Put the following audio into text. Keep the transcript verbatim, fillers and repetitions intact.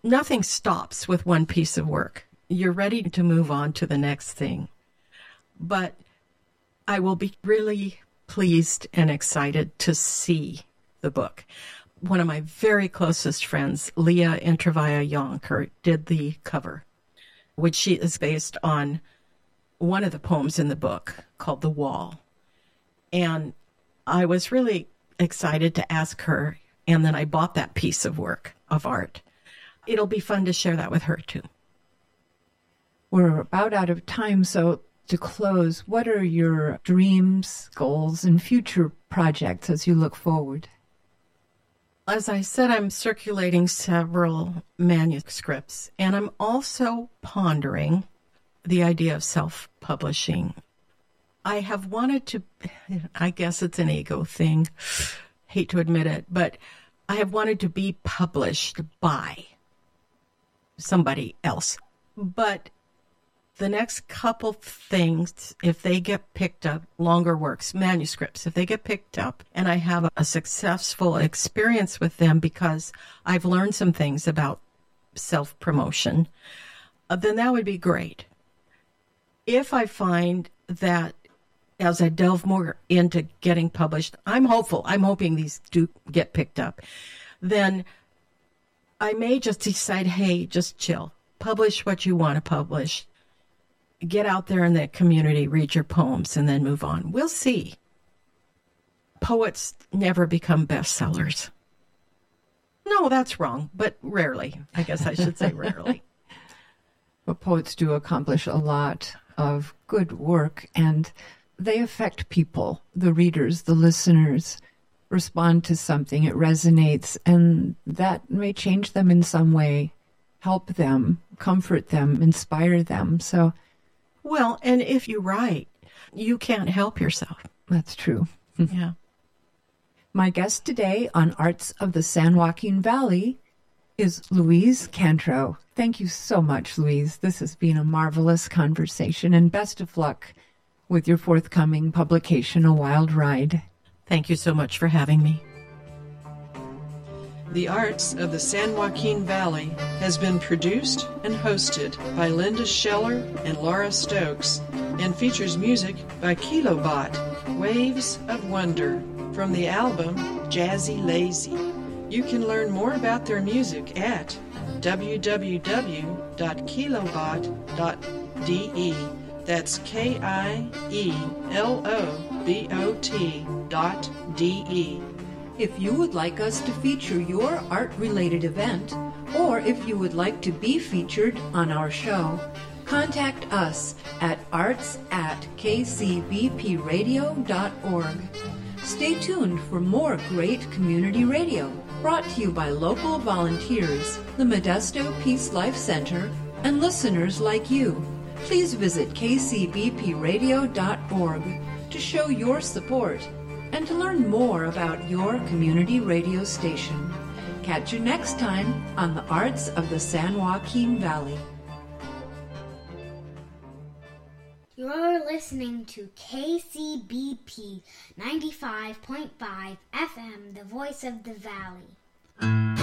nothing stops with one piece of work. You're ready to move on to the next thing. But I will be really pleased and excited to see the book. One of my very closest friends, Leah Intravaya Yonker, did the cover, which she is based on one of the poems in the book called The Wall. And I was really excited to ask her, and then I bought that piece of work, of art. It'll be fun to share that with her, too. We're about out of time, so to close, what are your dreams, goals, and future projects as you look forward? As I said, I'm circulating several manuscripts, and I'm also pondering the idea of self-publishing. I have wanted to, I guess it's an ego thing, hate to admit it, but I have wanted to be published by somebody else. But the next couple things, if they get picked up, longer works, manuscripts, if they get picked up and I have a successful experience with them because I've learned some things about self-promotion, uh, then that would be great. If I find that as I delve more into getting published, I'm hopeful, I'm hoping these do get picked up, then I may just decide, hey, just chill. Publish what you want to publish. Get out there in the community, read your poems, and then move on. We'll see. Poets never become bestsellers. No, that's wrong, but rarely. I guess I should say rarely. But poets do accomplish a lot of good work, and they affect people, the readers, the listeners, respond to something, it resonates, and that may change them in some way, help them, comfort them, inspire them. So, well, and if you write, you can't help yourself. That's true. Yeah. My guest today on Arts of the San Joaquin Valley is Louise Cantrow. Thank you so much, Louise. This has been a marvelous conversation, and best of luck with your forthcoming publication, A Wild Ride. Thank you so much for having me. The Arts of the San Joaquin Valley has been produced and hosted by Linda Scheller and Laura Stokes and features music by Kilobot, Waves of Wonder, from the album Jazzy Lazy. You can learn more about their music at w w w dot kilobot dot d e. That's K I E L O B O T dot D E. If you would like us to feature your art-related event, or if you would like to be featured on our show, contact us at arts at k c b p radio dot org. Stay tuned for more great community radio, brought to you by local volunteers, the Modesto Peace Life Center, and listeners like you. Please visit k c b p radio dot org to show your support and to learn more about your community radio station. Catch you next time on the Arts of the San Joaquin Valley. You're listening to K C B P ninety-five point five F M, the voice of the valley.